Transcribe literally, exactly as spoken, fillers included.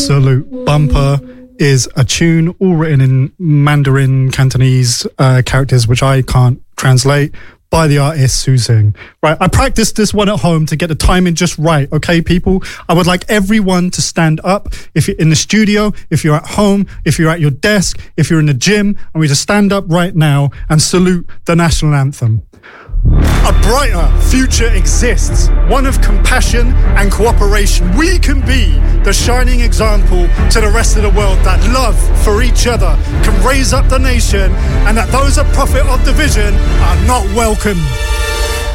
absolute bumper is a tune all written in Mandarin Cantonese uh, characters, which I can't translate, by the artist Su Xing. Right, I practiced this one at home to get the timing just right, okay, people? I would like everyone to stand up. If you're in the studio, if you're at home, if you're at your desk, if you're in the gym, and we just stand up right now and salute the national anthem. A brighter future exists, one of compassion and cooperation. We can be the shining example to the rest of the world that love for each other can raise up the nation, and that those that profit of division are not welcome.